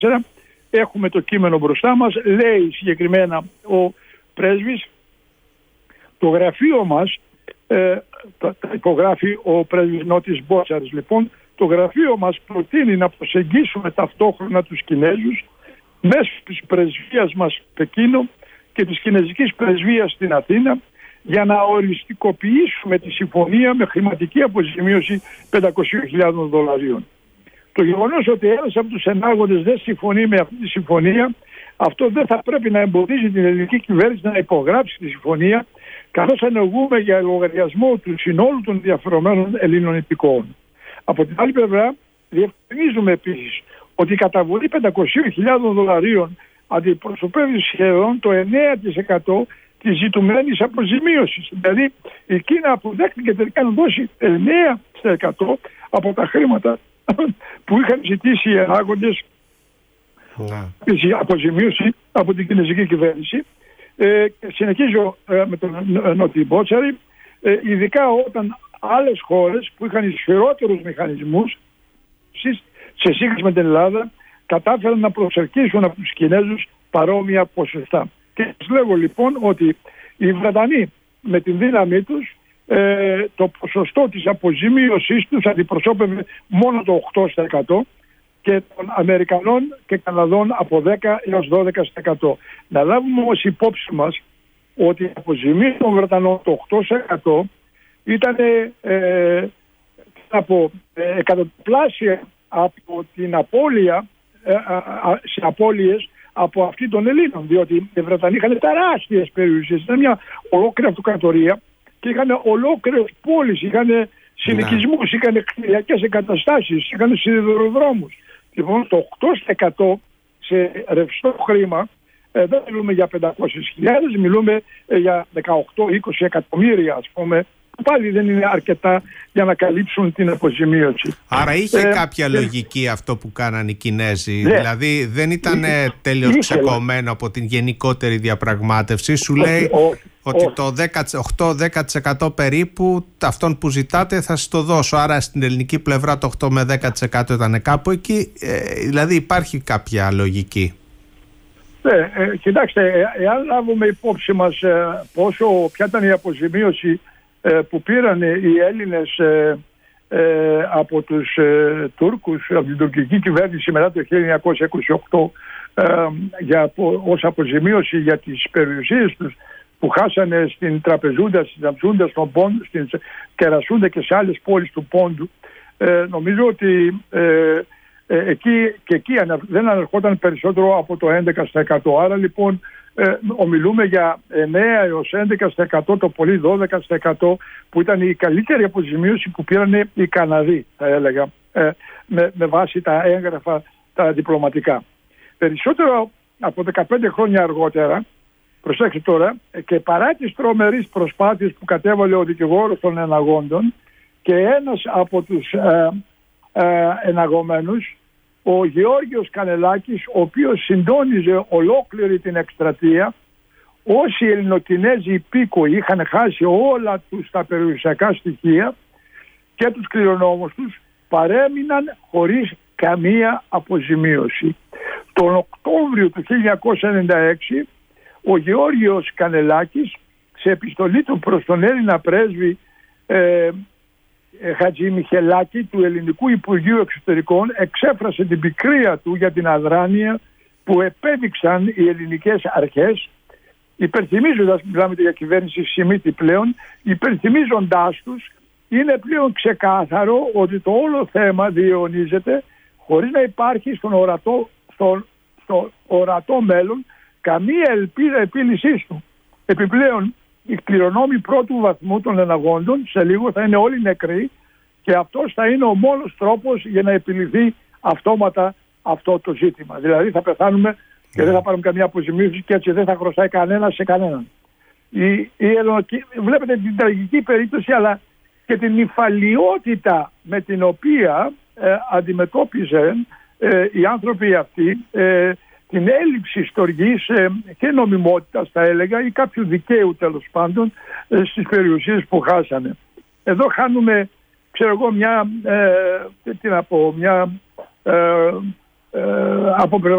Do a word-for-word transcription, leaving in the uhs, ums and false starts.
Έχουμε το κείμενο μπροστά μας, λέει συγκεκριμένα ο πρέσβης, το γραφείο μας, ε, το, το υπογράφει ο πρέσβης Νότης Μπότσαρης, λοιπόν, το γραφείο μας προτείνει να προσεγγίσουμε ταυτόχρονα τους Κινέζους μέσω της πρεσβείας μας Πεκίνο και της Κινέζικης πρεσβείας στην Αθήνα για να οριστικοποιήσουμε τη συμφωνία με χρηματική αποζημίωση πεντακόσιες χιλιάδες δολαρίων. Το γεγονός ότι ένας από τους ενάγοντες δεν συμφωνεί με αυτή τη συμφωνία, αυτό δεν θα πρέπει να εμποδίζει την ελληνική κυβέρνηση να υπογράψει τη συμφωνία, καθώς ενεργούμε για λογαριασμό του συνόλου των διαφορομένων Ελλήνων υπηκόων. Από την άλλη πλευρά, διευκρινίζουμε επίσης ότι η καταβολή πεντακόσιες χιλιάδες δολαρίων αντιπροσωπεύει σχεδόν το εννέα τοις εκατό της ζητουμένης αποζημίωσης. Δηλαδή, η Κίνα αποδέχτηκε τελικά να δώσει εννέα τοις εκατό από τα χρήματα που είχαν ζητήσει οι ενάγοντες τη αποζημίωση από την κινέζικη κυβέρνηση. Ε, συνεχίζω ε, με τον Νότι Μπότσαρη, ε, ειδικά όταν άλλες χώρες που είχαν ισχυρότερους μηχανισμούς σε σύγκριση με την Ελλάδα κατάφεραν να προσελκύσουν από τους Κινέζους παρόμοια ποσοστά. Και σας λέγω λοιπόν ότι οι Βρετανοί με την δύναμή τους ε, το ποσοστό της αποζημίωσής τους αντιπροσώπευε μόνο το οκτώ τοις εκατό και των Αμερικανών και Καναδών από δέκα έως δώδεκα τοις εκατό. Να λάβουμε όμως υπόψη μας ότι η αποζημίωση των Βρετανών το οκτώ τοις εκατό ήταν ε, από ε, εκατοπλάσια από την απώλεια ε, σε απώλειες από αυτή των Ελλήνων, διότι οι Βρετανοί είχαν τεράστιες περιουσίες, ήταν μια ολόκληρη αυτοκρατορία και είχαν ολόκληρες πόλεις, είχαν συνοικισμούς, είχαν κτηριακές εγκαταστάσεις, είχαν σιδηροδρόμους. Λοιπόν, το οκτώ τοις εκατό σε ρευστό χρήμα, ε, δεν μιλούμε για πεντακόσιες χιλιάδες, μιλούμε ε, για δεκαοκτώ με είκοσι εκατομμύρια, ας πούμε, που πάλι δεν είναι αρκετά για να καλύψουν την αποζημίωση. Άρα είχε ε, κάποια ε, λογική αυτό που κάναν οι Κινέζοι, ναι. Δηλαδή δεν ήταν τέλειος ξεκομμένο από την γενικότερη διαπραγμάτευση. Σου όχι, λέει όχι, ότι όχι. Το οκτώ με δέκα τοις εκατό περίπου αυτών που ζητάτε θα σας το δώσω. Άρα στην ελληνική πλευρά το οκτώ με δέκα τοις εκατό ήταν κάπου εκεί, ε, δηλαδή υπάρχει κάποια λογική. Ναι, ε, κοιτάξτε, εάν λάβουμε υπόψη μας ε, πόσο, ποια ήταν η αποζημίωση που πήραν οι Έλληνες ε, ε, από τους ε, Τούρκους, από την τουρκική κυβέρνηση μετά το χίλια εννιακόσια είκοσι οκτώ ε, για, ως αποζημίωση για τις περιουσίες τους που χάσανε στην Τραπεζούντα, στην Αμψούντα, στον Πόντου, στην Κερασούντα και σε άλλες πόλεις του Πόντου. Ε, νομίζω ότι ε, ε, εκεί και εκεί δεν ανερχόταν περισσότερο από το έντεκα τοις εκατό. Άρα λοιπόν Ε, ομιλούμε για εννέα έως έντεκα τοις εκατό, το πολύ δώδεκα τοις εκατό που ήταν η καλύτερη αποζημίωση που πήραν οι Καναδοί, θα έλεγα, ε, με, με βάση τα έγγραφα τα διπλωματικά. Περισσότερο από δεκαπέντε χρόνια αργότερα, προσέξτε τώρα, και παρά τις τρομερείς προσπάθειες που κατέβαλε ο δικηγόρος των εναγόντων και ένας από τους ε, ε, εναγωμένους, ο Γεώργιος Κανελάκης, ο οποίος συντόνιζε ολόκληρη την εκστρατεία, όσοι Ελληνοκινέζοι υπήκοοι είχαν χάσει όλα τους τα περιουσιακά στοιχεία και τους κληρονόμους τους, παρέμειναν χωρίς καμία αποζημίωση. Τον Οκτώβριο του χίλια εννιακόσια ενενήντα έξι ο Γεώργιος Κανελάκης, σε επιστολή του προς τον Έλληνα πρέσβη ε, Χατζη Μιχελάκη του Ελληνικού Υπουργείου Εξωτερικών, εξέφρασε την πικρία του για την αδράνεια που επέδειξαν οι ελληνικές αρχές, υπενθυμίζοντας, μιλάμε για κυβέρνηση Σιμίτη πλέον, υπενθυμίζοντάς τους, είναι πλέον ξεκάθαρο ότι το όλο θέμα διαιωνίζεται χωρίς να υπάρχει στον ορατό, στο, στο ορατό μέλλον καμία ελπίδα επίλυσής του. Επιπλέον, οι κληρονόμοι πρώτου βαθμού των εναγόντων σε λίγο θα είναι όλοι νεκροί και αυτός θα είναι ο μόνος τρόπος για να επιληθεί αυτόματα αυτό το ζήτημα. Δηλαδή θα πεθάνουμε και δεν θα πάρουμε καμία αποζημίωση και έτσι δεν θα χρωστάει κανένα σε κανέναν. Η, η Ελλονοκή, βλέπετε την τραγική περίπτωση αλλά και την υφαλιότητα με την οποία ε, αντιμετώπιζαν ε, οι άνθρωποι αυτοί ε, την έλλειψη στοργής ε, και νομιμότητας, θα έλεγα, ή κάποιου δικαίου τέλος πάντων ε, στις περιουσίες που χάσανε. Εδώ χάνουμε, ξέρω εγώ, μια, ε, τι να πω, μια ε, ε, από